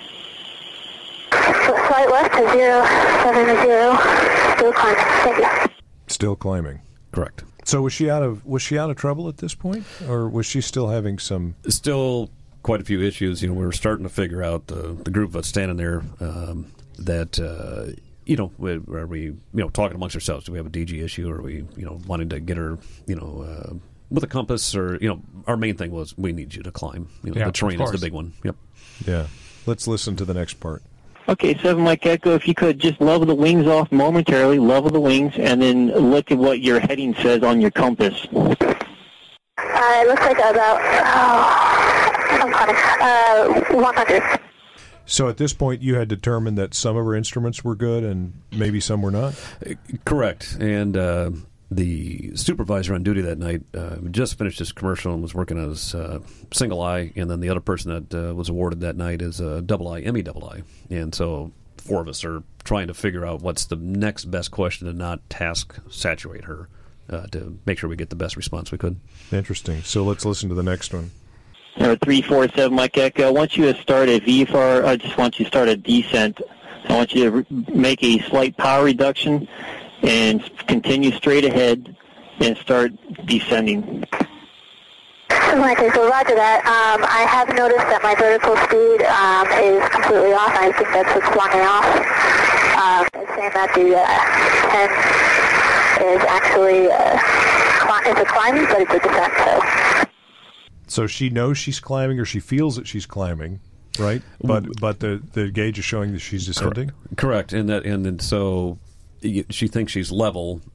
Slight left to zero seven zero. Still climbing. Thank you. Still climbing. Correct. So was she out of was she out of trouble at this point, or was she still having some? Still quite a few issues. You know, we were starting to figure out uh, the group of us standing there. Um, that uh, you know, are we you know talking amongst ourselves? Do we have a D G issue? Or are we you know wanting to get her you know uh, with a compass? Or you know, our main thing was we need you to climb. You know, Yeah, the terrain of is the course. big one. Yep. Yeah. Let's listen to the next part. Okay, seven Mike Echo, if you could just level the wings off momentarily, level the wings, and then look at what your heading says on your compass. Uh, it looks like about, oh, I'm climbing, uh, one hundred. So at this point, you had determined that some of her instruments were good and maybe some were not? Correct. And uh, the supervisor on duty that night uh, just finished his commercial and was working as uh, single eye, and then the other person that uh, was awarded that night is a double eye, M E double eye. And so four of us are trying to figure out what's the next best question to not task saturate her uh, to make sure we get the best response we could. Interesting. So let's listen to the next one. Or three four seven Mike Echo, once you start a V F R, I just want you to start a descent. I want you to re- make a slight power reduction and continue straight ahead and start descending. Okay, so roger that. Um, I have noticed that my vertical speed um, is completely off. I think that's what's blowing me off. Um, it's saying that the uh, ten is actually uh, cli- it's a climbing, but it's a descent. So. So she knows she's climbing, or she feels that she's climbing, right? But but the, the gauge is showing that she's descending. Correct. Correct. And that and then so y- she thinks she's level,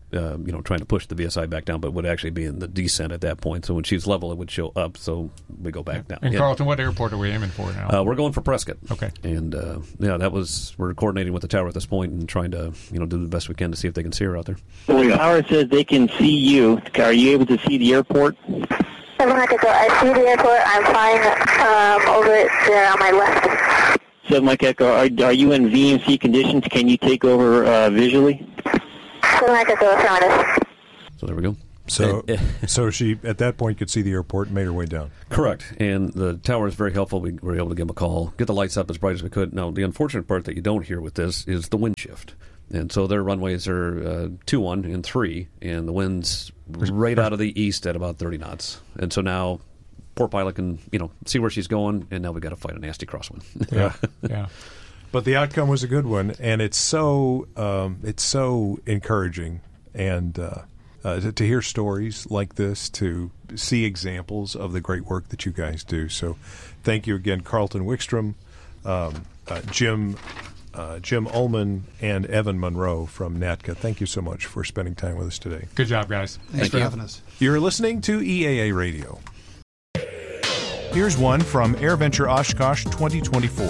uh, you know, trying to push the V S I back down, but would actually be in the descent at that point. So when she's level, it would show up, so we go back down. And yeah. Carlton, what airport are we aiming for now? Uh, we're going for Prescott. Okay. And, uh, yeah, that was, we're coordinating with the tower at this point and trying to, you know, do the best we can to see if they can see her out there. The tower says they can see you. Are you able to see the airport? seven Mike Echo, I see the airport. I'm flying um, over it there on my left. seven Mike Echo, are, are you in V M C conditions? Can you take over uh, visually? seven Mike Echo, affirmative. So there we go. So, so she at that point could see the airport and made her way down. Correct, and the tower is very helpful. We were able to give them a call, get the lights up as bright as we could. Now, the unfortunate part that you don't hear with this is the wind shift, and so their runways are uh, two one and three, and the wind's right out of the east at about thirty knots, and so now poor pilot can you know see where she's going, and now we got to fight a nasty crosswind. Yeah, yeah. But the outcome was a good one, and it's so um, it's so encouraging and. Uh, Uh, to, to hear stories like this, to see examples of the great work that you guys do. So thank you again, Carlton Wickstrom, um, uh, Jim uh, Jim Ullman, and Evan Monroe from N A T C A. Thank you so much for spending time with us today. Good job, guys. Thanks Thank for you. having us. You're listening to E A A Radio. Here's one from AirVenture Oshkosh twenty twenty-four.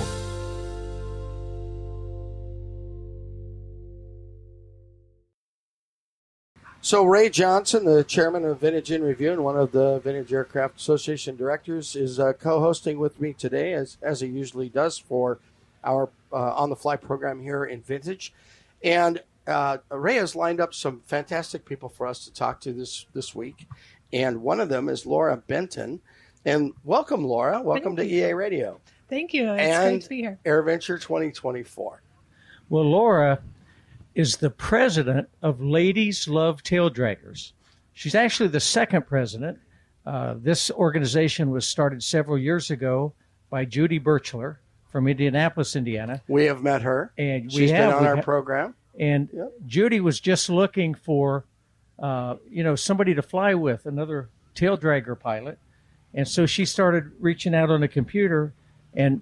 So Ray Johnson, the chairman of Vintage in Review and one of the Vintage Aircraft Association directors, is uh, co-hosting with me today, as as he usually does for our uh, On the Fly program here in Vintage. And uh, Ray has lined up some fantastic people for us to talk to this this week, and one of them is Laura Benton. And welcome, Laura. Welcome Thank to you. E A Radio. Thank you. It's and great to be here. AirVenture twenty twenty-four. Well, Laura is the president of Ladies Love Tail Draggers. She's actually the second president. Uh, this organization was started several years ago by Judy Birchler from Indianapolis, Indiana. We have met her. And we She's have, been on we our ha- program. And Yep. Judy was just looking for, uh, you know, somebody to fly with, another tail dragger pilot. And so she started reaching out on the computer, and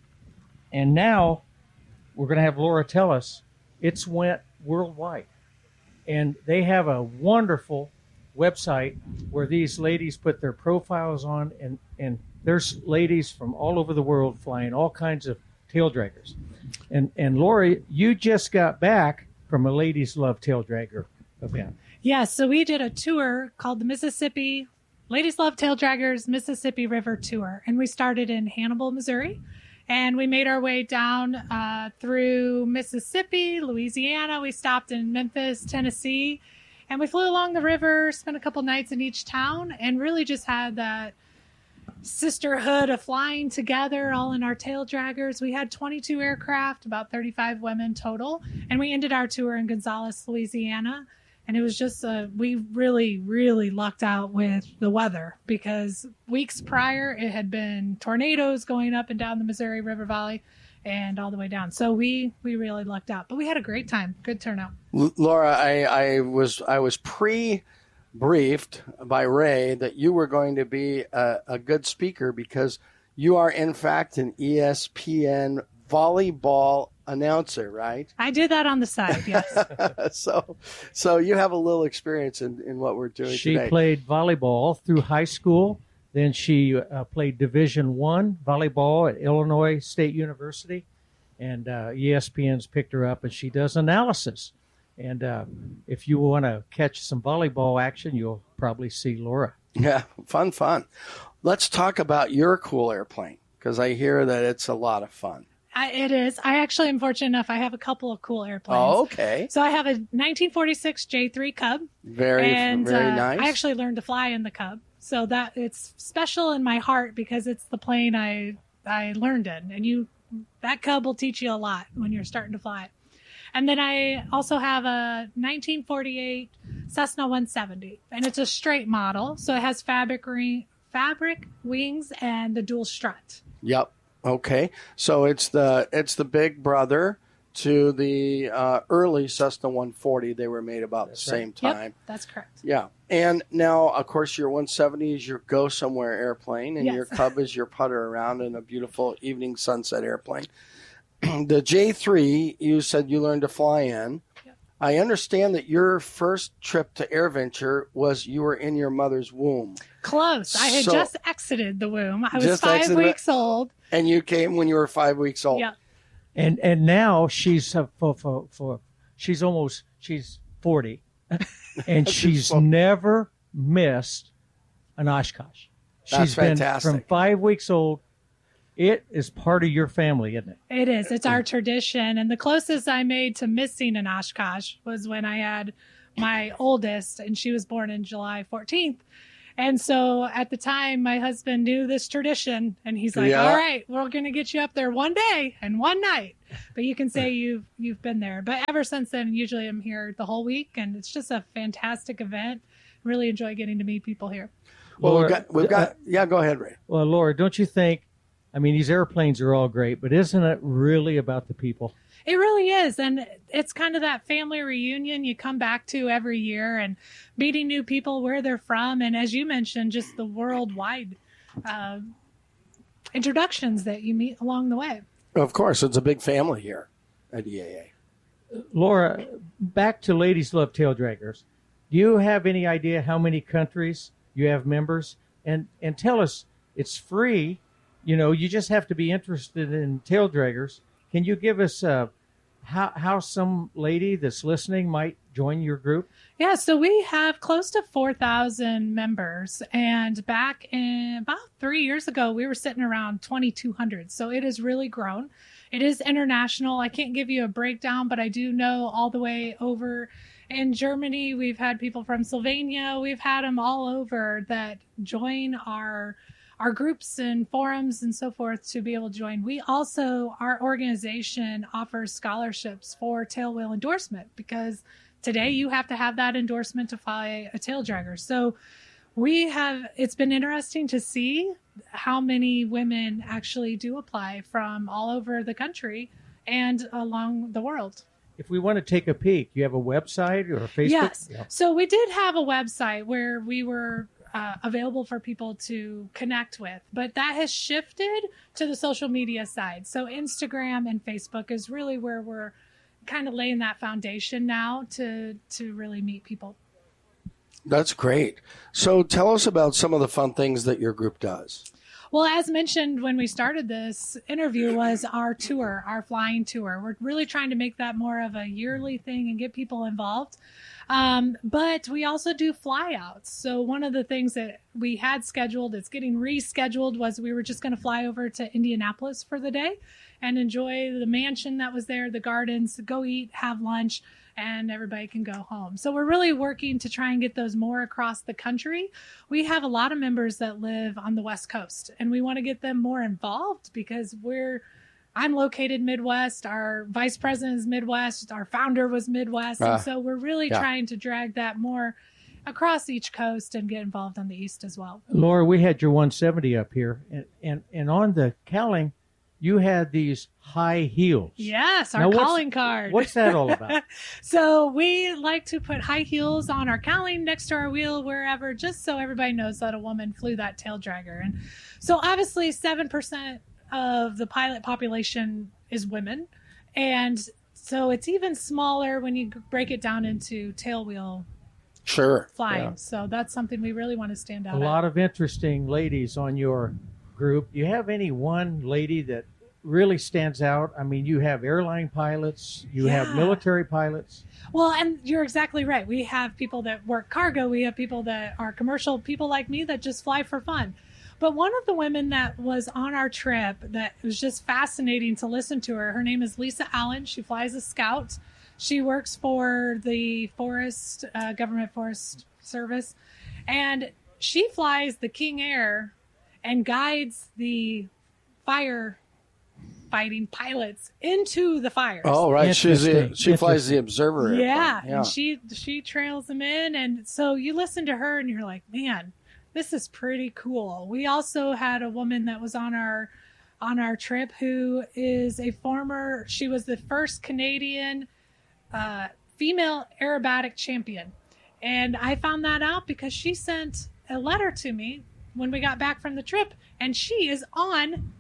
and now we're going to have Laura tell us it's went worldwide. And they have a wonderful website where these ladies put their profiles on, and, and there's ladies from all over the world flying all kinds of tail draggers. And, and Laura, you just got back from a Ladies Love Tail Dragger event. Yeah, so we did a tour called the Mississippi Ladies Love Tail Draggers Mississippi River Tour. And we started in Hannibal, Missouri. And we made our way down uh, through Mississippi, Louisiana. We stopped in Memphis, Tennessee. And we flew along the river, spent a couple nights in each town, and really just had that sisterhood of flying together, all in our tail draggers. We had twenty-two aircraft, about thirty-five women total. And we ended our tour in Gonzales, Louisiana. And it was just, uh, we really, really lucked out with the weather, because weeks prior it had been tornadoes going up and down the Missouri River Valley and all the way down. So we, we really lucked out. But we had a great time. Good turnout. L- Laura, I, I was I was pre-briefed by Ray that you were going to be a, a good speaker, because you are, in fact, an E S P N volleyball announcer, right? I did that on the side, yes. so so you have a little experience in, in what we're doing She today. played volleyball through high school. Then she uh, played Division One volleyball at Illinois State University, and uh, E S P N's picked her up, and she does analysis. And uh, if you want to catch some volleyball action, you'll probably see Laura. Yeah, fun, fun. Let's talk about your cool airplane, because I hear that it's a lot of fun. I, it is. I actually am fortunate enough. I have a couple of cool airplanes. Oh, okay. So I have a nineteen forty-six J three Cub. Very, and, very uh, nice. I actually learned to fly in the Cub, so that it's special in my heart, because it's the plane I I learned in, and you that Cub will teach you a lot when you're starting to fly it. And then I also have a nineteen forty-eight Cessna one seventy, and it's a straight model, so it has fabric ring, fabric wings and the dual strut. Yep. Okay. So it's the it's the big brother to the uh, early Cessna one forty. They were made about That's the right. same time. Yep, that's correct. Yeah. And now, of course, your one seventy is your go somewhere airplane, and Yes. your Cub is your putter around in a beautiful evening sunset airplane. The J three, you said you learned to fly in. Yep. I understand that your first trip to AirVenture was you were in your mother's womb. Close. I had So- just exited the womb. I was Just five exited- weeks old. And you came when you were five weeks old. Yeah. And and now she's uh, for, for for she's almost she's forty, and she's never missed an Oshkosh. That's She's been fantastic. from five weeks old. It is part of your family, isn't it? It is. It's our tradition. And the closest I made to missing an Oshkosh was when I had my oldest, and she was born in July fourteenth. And so at the time, my husband knew this tradition, and he's like, Yeah. all right, we're going to get you up there one day and one night. But you can say you've you've been there. But ever since then, usually I'm here the whole week, and it's just a fantastic event. Really enjoy getting to meet people here. Well, Laura, we've got, we've got, yeah, go ahead, Ray. Well, Laura, don't you think? I mean, these airplanes are all great, but isn't it really about the people? It really is. And it's kind of that family reunion you come back to every year and meeting new people where they're from. And as you mentioned, just the worldwide uh, introductions that you meet along the way. Of course, it's a big family here at E A A. Laura, back to Ladies Love Tail Draggers. Do you have any idea how many countries you have members? And and tell us, it's free. You know, you just have to be interested in tail draggers. Can you give us uh, how how some lady that's listening might join your group? Yeah, so we have close to four thousand members. And back in about three years ago, we were sitting around twenty-two hundred. So it has really grown. It is international. I can't give you a breakdown, but I do know all the way over in Germany. We've had people from Slovenia. We've had them all over that join our our groups and forums and so forth to be able to join. We also, our organization offers scholarships for tail wheel endorsement, because today you have to have that endorsement to fly a tail dragger. So we have, it's been interesting to see how many women actually do apply from all over the country and along the world. If we want to take a peek, you have a website or a Facebook? Yes. Yeah. So we did have a website where we were uh, available for people to connect with, but that has shifted to the social media side. So Instagram and Facebook is really where we're kind of laying that foundation now to to really meet people. That's great. So tell us about some of the fun things that your group does. Well, as mentioned when we started this interview, was our tour, our flying tour. We're really trying to make that more of a yearly thing and get people involved. Um, but we also do flyouts. So one of the things that we had scheduled, it's getting rescheduled, was we were just going to fly over to Indianapolis for the day and enjoy the mansion that was there, the gardens, go eat, have lunch, and everybody can go home. So we're really working to try and get those more across the country. We have a lot of members that live on the West Coast, and we want to get them more involved because we're, I'm located Midwest, our vice president is Midwest, our founder was Midwest, Uh, and so we're really yeah. trying to drag that more across each coast and get involved on the East as well. Laura, we had your one seventy up here, and, and, and on the cowling, you had these high heels. Yes, our Now, what's- calling card. What's that all about? So we like to put high heels on our cowling, next to our wheel, wherever, just so everybody knows that a woman flew that tail dragger. And so obviously seven percent of the pilot population is women. And so it's even smaller when you break it down into tail wheel Sure. flying. Yeah. So that's something we really want to stand out A at. lot of interesting ladies on your group. You have any one lady that really stands out? I mean, you have airline pilots, you have Yeah. military pilots. Well, and you're exactly right. We have people that work cargo. We have people that are commercial, people like me that just fly for fun. But one of the women that was on our trip that was just fascinating to listen to her, her name is Lisa Allen. She flies a Scout. She works for the Forest, uh, Government Forest Service. And she flies the King Air and guides the fire fighting pilots into the fires. Oh, right. She's the, Interesting. she flies the observer. airplane. Yeah, Yeah. and she she trails them in, and so you listen to her, and you're like, man, this is pretty cool. We also had a woman that was on our on our trip who is a former. She was the first Canadian uh, female aerobatic champion, and I found that out because she sent a letter to me when we got back from the trip, and she is on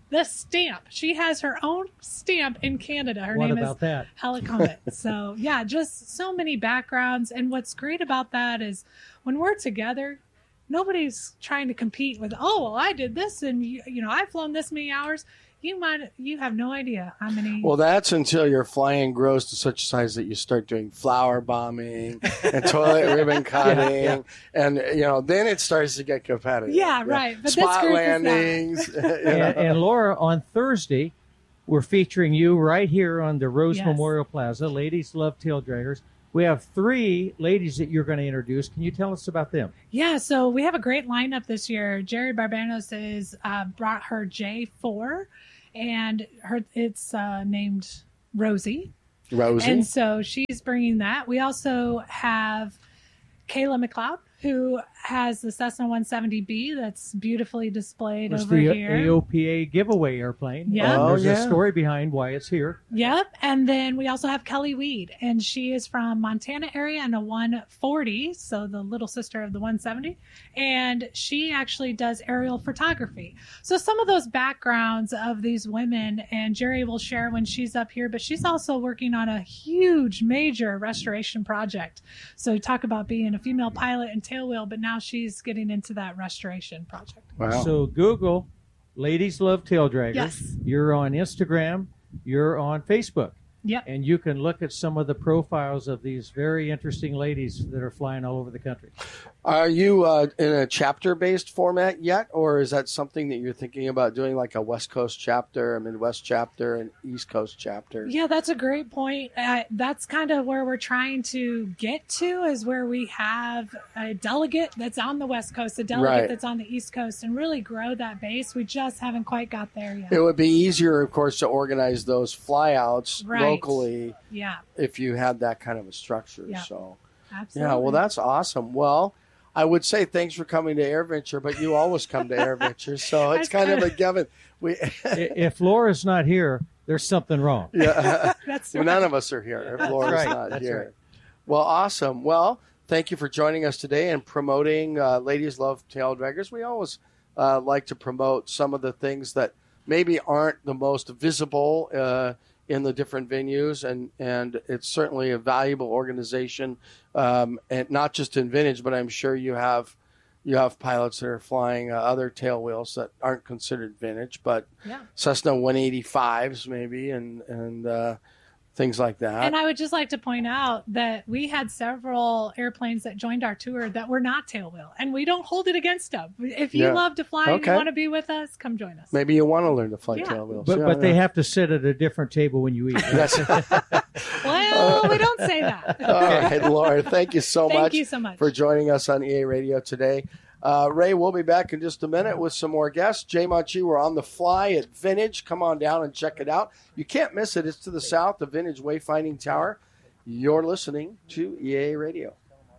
the stamp. She has her own stamp in Canada. Her What name about is that? Hella Comet. So, yeah, just so many backgrounds. And what's great about that is when we're together, nobody's trying to compete with, oh, well, I did this and, you, you know, I've flown this many hours. You might, you have no idea how many. Well, that's until your flying grows to such a size that you start doing flower bombing and toilet ribbon cutting, Yeah, and you know, then it starts to get competitive. Yeah, right. But Spot this group landings. is not. you know. And, and Laura, on Thursday, we're featuring you right here on the Rose Yes. Memorial Plaza. Ladies Love Tail Draggers. We have three ladies that you're going to introduce. Can you tell us about them? Yeah, so we have a great lineup this year. Jerry Barbanos has uh, brought her J four, and her it's uh, named Rosie. Rosie. And so she's bringing that. We also have Kayla McLeod, who has the Cessna one seventy B that's beautifully displayed It's over the here. A O P A giveaway airplane. Yeah. And Oh, there's yeah. a story behind why it's here. Yep. And then we also have Kelly Weed, and she is from Montana area and a one forty, so the little sister of the one seventy. And she actually does aerial photography. So some of those backgrounds of these women, and Jerry will share when she's up here, but she's also working on a huge, major restoration project. So talk about being a female pilot and tailwheel, but now she's getting into that restoration project. Wow. So Google Ladies Love Tail Draggers. Yes. You're on Instagram. You're on Facebook. Yep. And you can look at some of the profiles of these very interesting ladies that are flying all over the country. Are you uh, in a chapter-based format yet, or is that something that you're thinking about doing, like a West Coast chapter, a Midwest chapter, and East Coast chapter? Yeah, that's a great point. Uh, that's kind of where we're trying to get to, is where we have a delegate that's on the West Coast, a delegate Right. that's on the East Coast, and really grow that base. We just haven't quite got there yet. It would be easier, of course, to organize those flyouts Right. locally Yeah, if you had that kind of a structure. Yeah. So, absolutely. yeah, well, that's awesome. Well, I would say thanks for coming to AirVenture, but you always come to AirVenture, so it's That's kind of good. a given. We, I- if Laura's not here, there's something wrong. yeah, That's well, right. none of us are here if That's Laura's right. not That's here. right. Well, awesome. Well, thank you for joining us today and promoting uh, Ladies Love Tail Draggers. We always uh, like to promote some of the things that maybe aren't the most visible uh, in the different venues, and, and it's certainly a valuable organization, um, and not just in vintage, but I'm sure you have you have pilots that are flying uh, other tail wheels that aren't considered vintage, but Yeah. Cessna one eighty-fives maybe, and and uh, things like that. And I would just like to point out that we had several airplanes that joined our tour that were not tailwheel, and we don't hold it against them. If you Yeah. love to fly and Okay. you want to be with us, come join us. Maybe you want to learn to fly Yeah. tail wheels. But, Yeah, but they yeah. have to sit at a different table when you eat. That's Well, we don't say that. all right, Laura. Thank you so Thank much. you so much. for joining us on E A Radio today. Uh, Ray, we'll be back in just a minute with some more guests. Jay Monchi, we're on the fly at Vintage. Come on down and check it out. You can't miss it. It's to the south, the Vintage Wayfinding Tower. You're listening to E A Radio.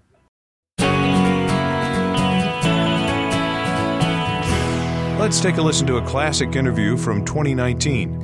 Let's take a listen to a classic interview from twenty nineteen.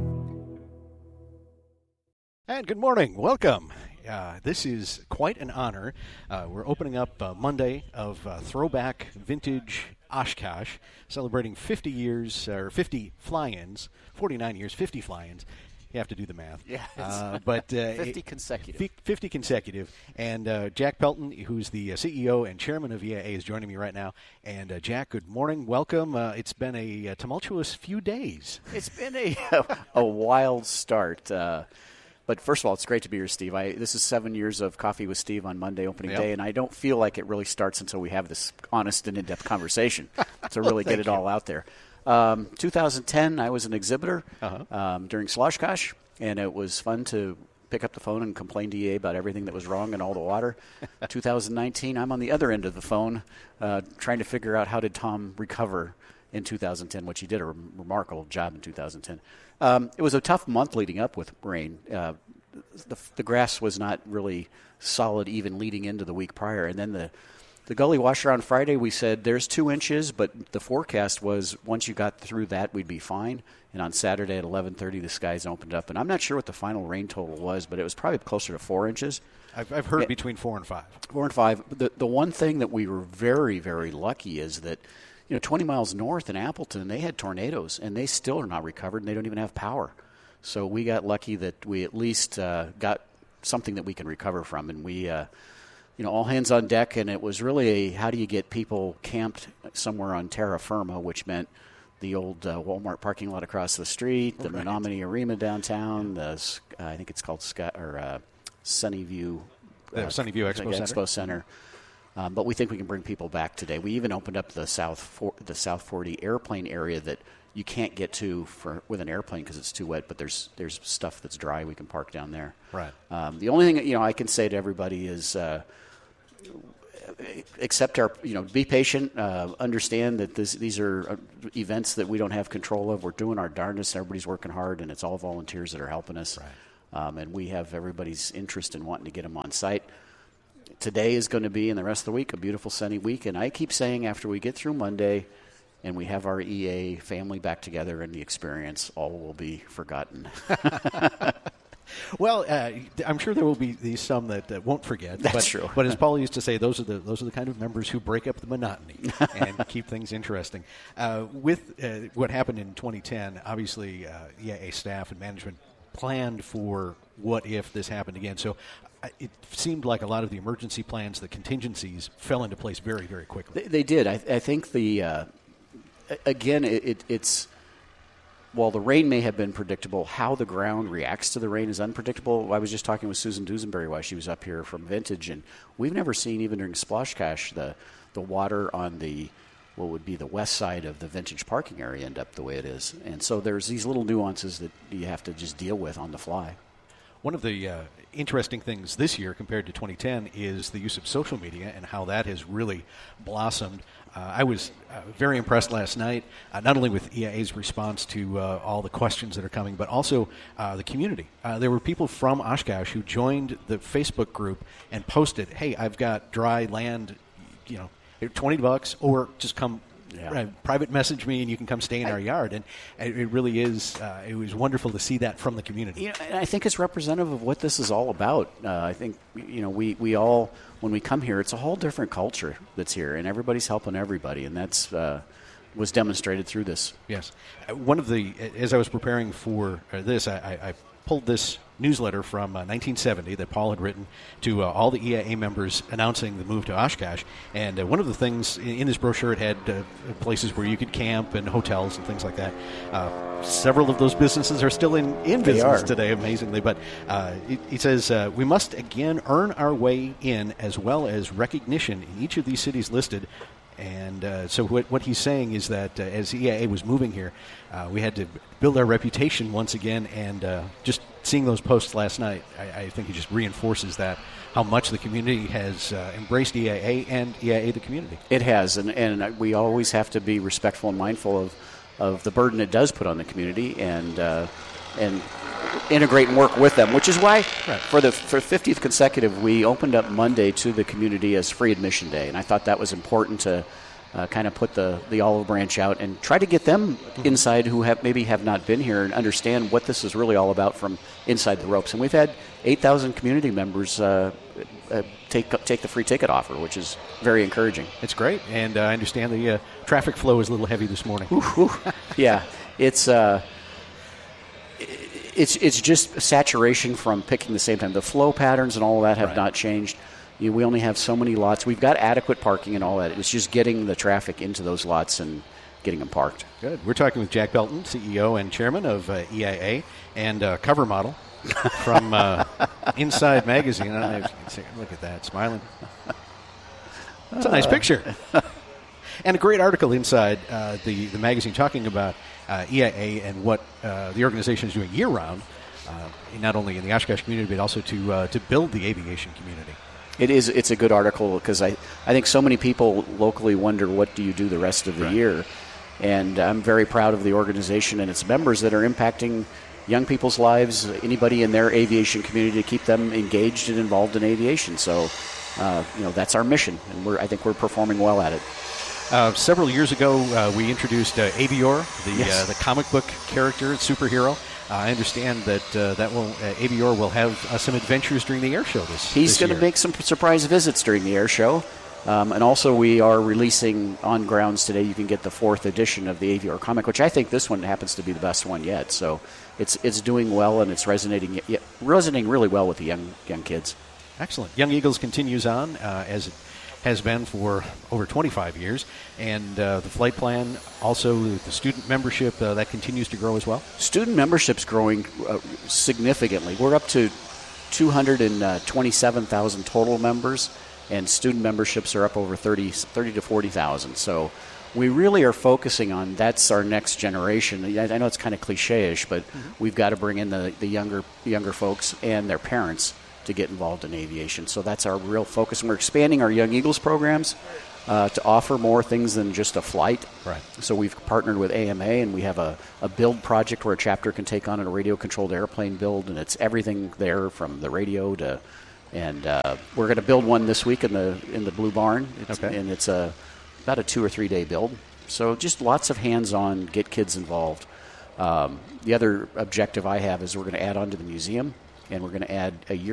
And good morning. Welcome. Uh, this is quite an honor. Uh, we're opening up uh, Monday of uh, Throwback Vintage Oshkosh, celebrating fifty years, or fifty fly-ins, forty-nine years, fifty fly-ins. You have to do the math. Yeah, uh, but uh, fifty consecutive. fi- fifty consecutive. And uh, Jack Pelton, who's the uh, C E O and chairman of E A A, is joining me right now. And uh, Jack, good morning. Welcome. Uh, it's been a, uh tumultuous few days. It's been a a wild start. Uh, but first of all, it's great to be here, Steve. I, this is seven years of Coffee with Steve on Monday opening Yep. day, and I don't feel like it really starts until we have this honest and in-depth conversation to really get it all out there. Um, two thousand ten, I was an exhibitor Uh-huh. um, during Sloshkosh, and it was fun to pick up the phone and complain to E A about everything that was wrong in all the water. two thousand nineteen, I'm on the other end of the phone uh, trying to figure out how did Tom recover in two thousand ten, which he did a rem- remarkable job in two thousand ten. Um, it was a tough month leading up with rain. Uh, the, the grass was not really solid even leading into the week prior. And then the, the gully washer on Friday, we said there's two inches, but the forecast was once you got through that, we'd be fine. And on Saturday at eleven thirty, the skies opened up. And I'm not sure what the final rain total was, but it was probably closer to four inches. I've, I've heard Yeah. between four and five. Four and five. The, the one thing that we were very, very lucky is that, you know, twenty miles north in Appleton, they had tornadoes, and they still are not recovered, and they don't even have power. So we got lucky that we at least uh, got something that we can recover from, and we, uh, you know, all hands on deck, and it was really a, how do you get people camped somewhere on terra firma, which meant the old uh, Walmart parking lot across the street, the right. Menominee Arena downtown, the uh, I think it's called Sky, or uh, Sunnyview, uh, Sunnyview Expo Expo Center. Center. Um, but we think we can bring people back today. We even opened up the South for, the South forty airplane area that you can't get to for with an airplane because it's too wet. But there's there's stuff that's dry we can park down there. Right. Um, the only thing you know I can say to everybody is uh, accept our you know be patient. Uh, understand that this, these are events that we don't have control of. We're doing our darndest. Everybody's working hard, and it's all volunteers that are helping us. Right. Um, and we have everybody's interest in wanting to get them on site. Today is going to be, and the rest of the week, a beautiful sunny week. And I keep saying after we get through Monday and we have our E A family back together and the experience, all will be forgotten. Well, uh, I'm sure there will be these some that uh, won't forget. That's but, true. But as Paul used to say, those are the those are the kind of members who break up the monotony and keep things interesting. Uh, with uh, what happened in twenty ten, obviously, uh, E A A staff and management planned for what if this happened again. So uh, it seemed like a lot of the emergency plans, the contingencies, fell into place very, very quickly. They, they did. I, I think the uh, again, it, it, it's. While the rain may have been predictable, how the ground reacts to the rain is unpredictable. I was just talking with Susan Dusenberry while she was up here from Vintage, and we've never seen, even during Splosh Cash, the, the water on the what would be the west side of the Vintage parking area end up the way it is. And so there's these little nuances that you have to just deal with on the fly. One of the uh, interesting things this year compared to twenty ten is the use of social media and how that has really blossomed. Uh, I was uh, very impressed last night, uh, not only with E A A's response to uh, all the questions that are coming, but also uh, the community. Uh, there were people from Oshkosh who joined the Facebook group and posted, hey, I've got dry land, you know, twenty bucks, or just come yeah. uh, private message me and you can come stay in I, our yard. And it really is, uh, it was wonderful to see that from the community. You know, and I think it's representative of what this is all about. Uh, I think, you know, we, we all... when we come here, it's a whole different culture that's here, and everybody's helping everybody, and that's uh, was demonstrated through this. Yes. Uh, one of the, as I was preparing for uh, this, I, I, I pulled this newsletter from uh, nineteen seventy that Paul had written to uh, all the E A A members announcing the move to Oshkosh, and uh, one of the things in, in this brochure, it had uh, places where you could camp and hotels and things like that. Uh, several of those businesses are still in, in business today, amazingly, but uh, it, it says, uh, we must again earn our way in as well as recognition in each of these cities listed. And uh, so what, what he's saying is that uh, as E A A was moving here, uh, we had to build our reputation once again, and uh, just seeing those posts last night, I, I think it just reinforces that, how much the community has uh, embraced E A A and E A A the community. It has, and, and we always have to be respectful and mindful of, of the burden it does put on the community, and uh, and integrate and work with them, which is why right. for the for fiftieth consecutive, we opened up Monday to the community as free admission day, and I thought that was important to uh, kind of put the, the olive branch out and try to get them mm-hmm. inside who have maybe have not been here and understand what this is really all about from inside the ropes. And we've had eight thousand community members uh, uh, take take the free ticket offer, which is very encouraging. It's great, and uh, I understand the uh, traffic flow is a little heavy this morning. Ooh, ooh. Yeah, it's... Uh, It's it's just saturation from picking the same time. The flow patterns and all of that have right. not changed. You know, we only have so many lots. We've got adequate parking and all that. It's just getting the traffic into those lots and getting them parked. Good. We're talking with Jack Belton, C E O and chairman of uh, E A A, and uh, cover model from uh, Inside Magazine. I don't know if you can see, look at that, smiling. It's a nice picture. And a great article inside uh, the, the magazine talking about uh, E A A and what uh, the organization is doing year-round, uh, not only in the Oshkosh community, but also to uh, to build the aviation community. It is. It's a good article because I, I think so many people locally wonder, what do you do the rest of the right. year? And I'm very proud of the organization and its members that are impacting young people's lives, anybody in their aviation community, to keep them engaged and involved in aviation. So, uh, you know, that's our mission, and we're I think we're performing well at it. Uh, several years ago, uh, we introduced uh, Avior, the yes. uh, the comic book character, superhero. Uh, I understand that uh, that will uh, Avior will have uh, some adventures during the air show this. He's going to make some surprise visits during the air show, Um, and also, we are releasing on grounds today. You can get the fourth edition of the Aviator comic, which I think this one happens to be the best one yet. So it's it's doing well, and it's resonating resonating really well with the young young kids. Excellent. Young Eagles continues on uh, as it has been for over twenty-five years, and uh, the flight plan, also the student membership, uh, that continues to grow as well. Student membership's growing uh, significantly. We're up to two hundred twenty-seven thousand total members, and student memberships are up over thirty, thirty to forty thousand. So we really are focusing on that's our next generation. I, I know it's kind of cliche-ish, but mm-hmm. we've got to bring in the, the younger younger folks and their parents to get involved in aviation. So that's our real focus. And we're expanding our Young Eagles programs uh, to offer more things than just a flight. Right. So we've partnered with A M A, and we have a, a build project where a chapter can take on a radio-controlled airplane build, and it's everything there from the radio to, and uh, we're going to build one this week in the in the Blue Barn. It's, okay. And it's a about a two or three day build. So just lots of hands-on, get kids involved. Um, the other objective I have is we're going to add on to the museum, and we're going to add a year